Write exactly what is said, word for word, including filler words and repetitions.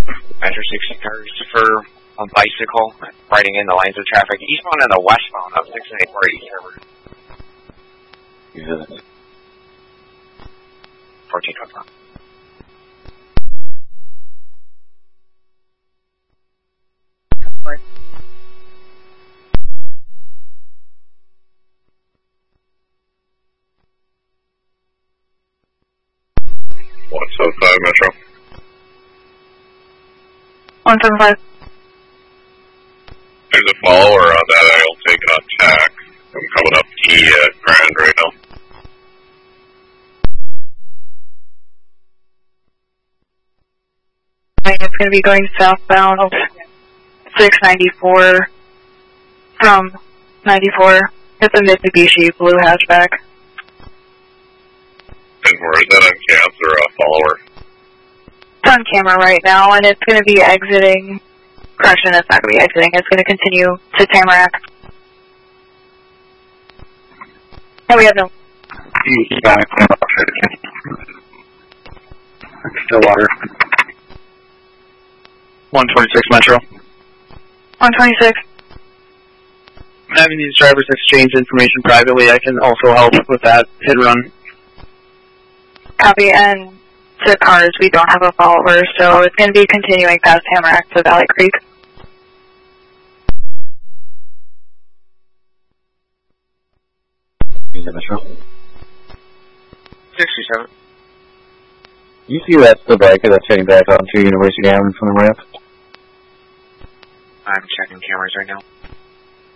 Metro sixty cars for a bicycle riding in the lines of traffic eastbound and the westbound of six ninety-four East River. Yeah. fourteen confirm. one seven five Metro. one seven five. There's a follower on that. I'll take it on tack. I'm coming up T at Grand right now. It's going to be going southbound six ninety-four from ninety-four. It's a Mitsubishi blue hatchback. And where is that on cams or a follower? It's on camera right now, and it's going to be exiting. Correction, it's not going to be exiting. It's going to continue to Tamarack. And we have no... Stillwater. one twenty-six Metro. one twenty-six. Having these drivers exchange information privately, I can also help with that hit run. Copy, and to cars, we don't have a follower, so it's going to be continuing past Tamarack to Valley Creek. Metro. sixty-seven. You see that the biker that's heading back onto University Avenue from the ramp? I'm checking cameras right now.